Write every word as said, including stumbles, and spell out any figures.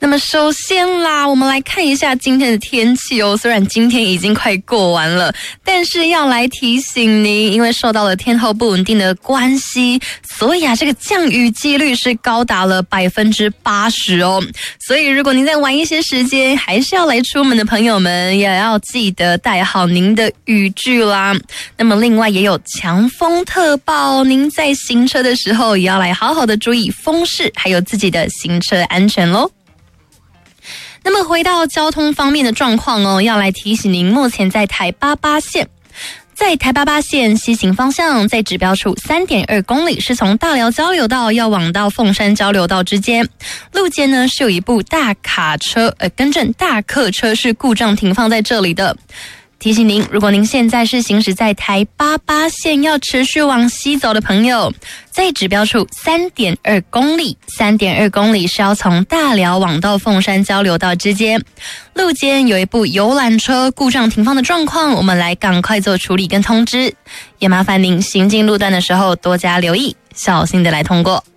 那么首先啦，我们来看一下今天的天气哦。虽然今天已经快过完了，但是要来提醒您，因为受到了天候不稳定的关系，所以啊，这个降雨几率是高达了百分之八十哦。所以如果您在晚一些时间还是要来出门的朋友们，也要记得带好您的雨具啦。那么另外也有强风特报，您在行车的时候也要来好好的注意风势，还有自己的行车安全咯。那么回到交通方面的状况哦，要来提醒您，目前在台八八线，在台八八线西行方向，在指标处 三点二公里，是从大寮交流道要往到凤山交流道之间，路肩呢是有一部大卡车，呃，更正大客车是故障停放在这里的。提醒您，如果您现在是行驶在台八八线要持续往西走的朋友，在指标处 三点二公里 ,三点二公里是要从大寮往到凤山交流道之间，路肩有一部游览车故障停放的状况，我们来赶快做处理跟通知，也麻烦您行进路段的时候多加留意，小心的来通过。